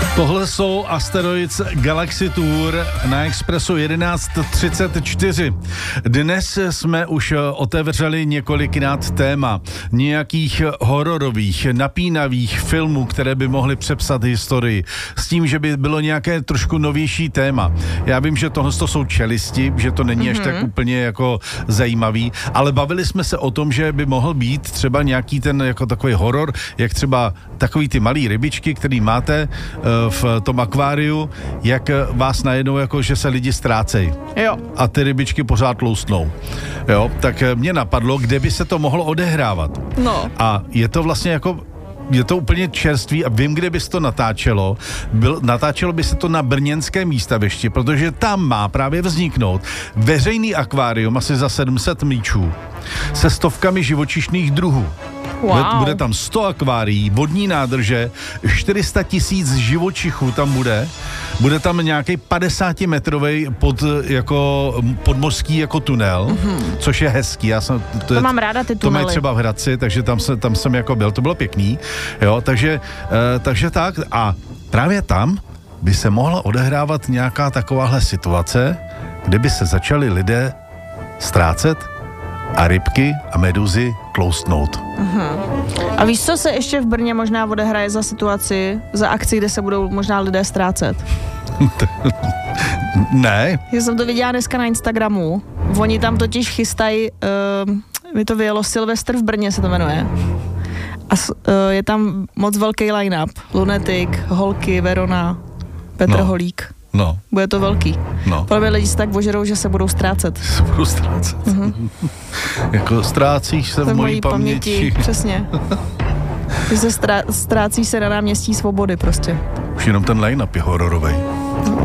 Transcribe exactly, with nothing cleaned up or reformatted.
Tohle jsou Asteroids Galaxy Tour na Expressu jedenáct třicet čtyři. Dnes jsme už otevřeli několikrát téma nějakých hororových, napínavých filmů, které by mohly přepsat historii, s tím, že by bylo nějaké trošku novější téma. Já vím, že tohle jsou čelisti, že to není mm-hmm. až tak úplně jako zajímavý, ale bavili jsme se o tom, že by mohl být třeba nějaký ten jako takový horor, jak třeba takový ty malý rybičky, který máte v tom akváriu, jak vás najednou jako, že se lidi ztrácejí. Jo. A ty rybičky pořád tloustnou. Jo, tak mě napadlo, kde by se to mohlo odehrávat. No. A je to vlastně jako je to úplně čerstvý a vím, kde by se to natáčelo. Byl, natáčelo by se to na brněnském výstavišti, protože tam má právě vzniknout veřejný akvárium asi za sedm set míčů se stovkami živočišných druhů. Wow. Bude, bude tam sto akvárií, vodní nádrže, čtyři sta tisíc živočichů tam bude. Bude tam nějaký padesátimetrový pod, jako, podmořský jako tunel, mm-hmm. což je hezký. Já jsem, to, to je, mám ráda ty tunely. To mají třeba v Hradci, takže tam, se, tam jsem jako byl, to bylo pěkný. Jo, takže, e, takže tak. A právě tam by se mohla odehrávat nějaká takováhle situace, kde by se začali lidé ztrácet a rybky a meduzy tloustnout. Uh-huh. A víš, co se ještě v Brně možná odehraje za situaci, za akci, kde se budou možná lidé ztrácet? Ne. Já jsem to viděla dneska na Instagramu. Oni tam totiž chystají, uh, mi to vyjelo Silvestr v Brně se to jmenuje. A uh, je tam moc velký line-up. Lunatic, Holky, Verona, Petr no. Holík. No. Bude to velký. No. Podle lidi se tak ožerou, že se budou ztrácet. Se budou ztrácet. Mm-hmm. Jako ztrácíš se v mojí paměti. paměti. Přesně. Že se strá, ztrácíš se na náměstí Svobody prostě. Už jenom ten line-up je hororovej.